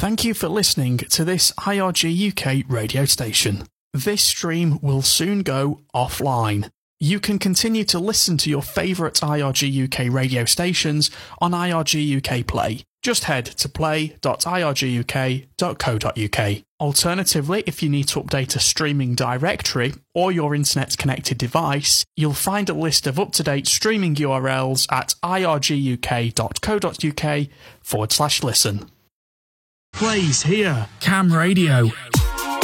Thank you for listening to this IRG UK radio station. This stream will soon go offline. You can continue to listen to your favourite IRG UK radio stations on IRG UK Play. Just head to play.irguk.co.uk. Alternatively, if you need to update a streaming directory or your internet-connected device, you'll find a list of up-to-date streaming URLs at irguk.co.uk/listen. Plays here. Cam Radio